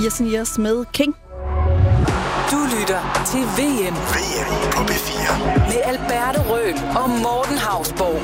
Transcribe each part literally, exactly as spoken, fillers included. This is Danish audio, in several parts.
Years and Years med King. Du lytter til V M. V M på B fire. Med Alberte Røhl og Morten Hausborg.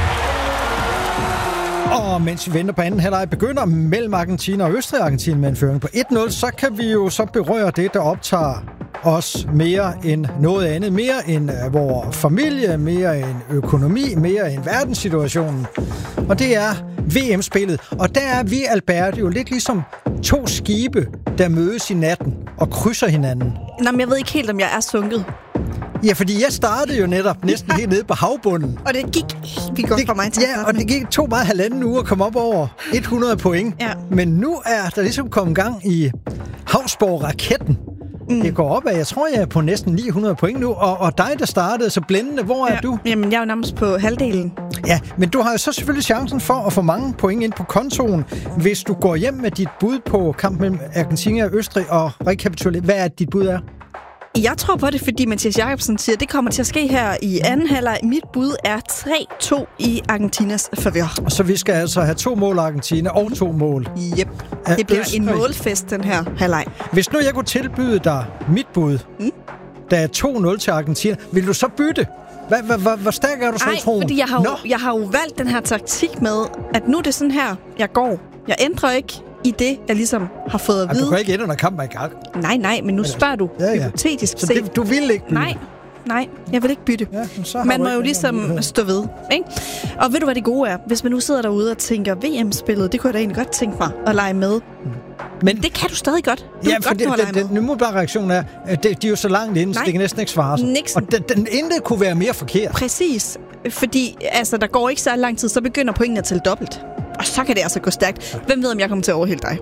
Og mens vi venter på anden halvleg begynder mellem Argentina og Østrig, Argentina med en føring på et nul, så kan vi jo så berøre det, der optager os mere end noget andet. Mere end uh, vores familie, mere end økonomi, mere end verdenssituationen. Og det er V M-spillet. Og der er vi, Albert, jo lidt ligesom to skibe, der mødes i natten og krydser hinanden. Nå, men jeg ved ikke helt, om jeg er sunket. Ja, fordi jeg startede jo netop næsten helt nede på havbunden. Og det gik helt vildt godt for mig til Ja, og det gik to meget halvanden uge at komme op over hundrede point. Ja. Men nu er der ligesom kommet gang i Hausborg-raketten. Mm. Det går op af, jeg tror, jeg er på næsten ni hundrede point nu. Og, og dig, der startede så blændende, hvor ja. er du? Jamen, jeg er jo nærmest på halvdelen. Ja, men du har jo så selvfølgelig chancen for at få mange point ind på kontoen, hvis du går hjem med dit bud på kampen mellem Argentina og Østrig og rekapitulerer. Hvad er dit bud er? Jeg tror på det, fordi Mathias Jacobsen siger, at det kommer til at ske her i anden halvleg. Mit bud er tre to i Argentinas favør. Og så vi skal altså have to mål af Argentina og to mål. Yep. Det bliver Østrig. En målfest, den her halvleg. Hvis nu jeg kunne tilbyde dig mit bud, mm? der er to nul til Argentina, vil du så bytte? Hvor stærk er du så i troen? Fordi jeg har, jo, jeg har jo valgt den her taktik med, at nu er det sådan her, jeg går. Jeg ændrer ikke i det, jeg ligesom har fået at vide. Du kan ikke ændre, når kampen er i gang. Nej, nej, men nu spørger du ja, ja. hypotetisk set. Det, du vil ikke bytte? Nej, nej, jeg vil ikke bytte. Ja, man må jo ligesom stå ved, ikke? Og ved du, hvad det gode er? Hvis man nu sidder derude og tænker, V M-spillet, det kunne jeg da egentlig godt tænke mig at lege med. Men det kan du stadig godt. Du ja, kan for godt det, den, den umiddelbare reaktion er, at de, de er jo så langt inde, så det kan næsten ikke svare sig. Nixon. Og den, den intet kunne være mere forkert. Præcis. Fordi altså, der går ikke så lang tid, så begynder pointene til dobbelt. Og så kan det altså gå stærkt. Hvem ved, om jeg kommer til at overhælde dig?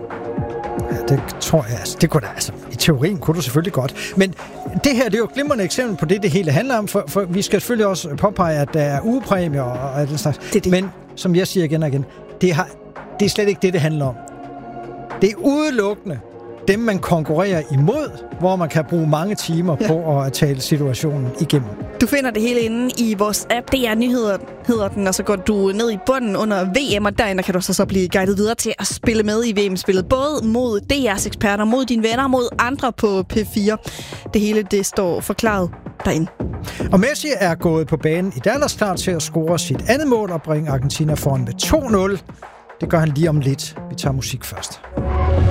Ja, det tror jeg. Altså, det kunne da, altså, i teorien kunne du selvfølgelig godt. Men det her, det er jo et glimrende eksempel på det, det hele handler om. For, for vi skal selvfølgelig også påpege, at der er ugepræmier og, og den slags. Det det. Men som jeg siger igen og igen, det, har, det er slet ikke det, det handler om. Det er udelukkende dem, man konkurrerer imod, hvor man kan bruge mange timer ja. på at tale situationen igennem. Du finder det hele inde i vores app, D R Nyheder hedder den, og så går du ned i bunden under V M, og derinde kan du så, så blive guidet videre til at spille med i V M-spillet. Både mod D R's eksperter, mod dine venner, mod andre på P fire. Det hele, det står forklaret derinde. Og Messi er gået på banen i Dallas klar til at score sit andet mål og bringe Argentina foran med to nul. Det gør han lige om lidt. Vi tager musik først.